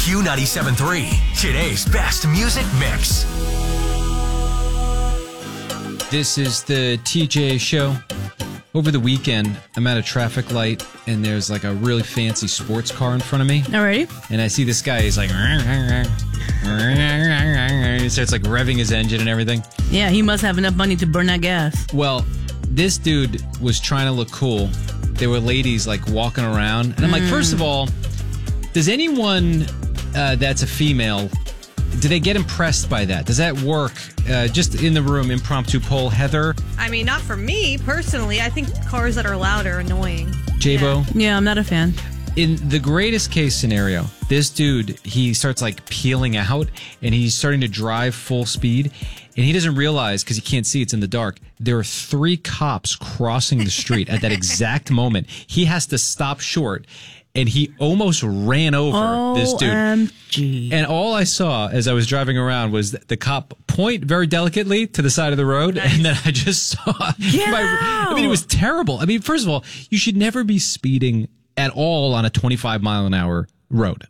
Q97.3, today's best music mix. This is the TJ show. Over the weekend, I'm at a traffic light, and there's like a really fancy sports car in front of me. Alrighty. And I see this guy, he's like... He starts like revving his engine and everything. Yeah, he must have enough money to burn that gas. Well, this dude was trying to look cool. There were ladies like walking around. And I'm like, first of all, does anyone that's a female... Do they get impressed by that? Does that work? Just in the room, impromptu poll. Heather? I mean, not for me, personally. I think cars that are loud are annoying. J-Bo? Yeah, I'm not a fan. In the greatest case scenario, this dude, he starts like peeling out and he's starting to drive full speed. And he doesn't realize, because he can't see, it's in the dark, there are 3 cops crossing the street at that exact moment. He has to stop short. And he almost ran over this dude. OMG. And all I saw as I was driving around was the cop point very delicately to the side of the road. Nice. And then I just saw... I mean, it was terrible. I mean, first of all, you should never be speeding at all on a 25-mile-an-hour road.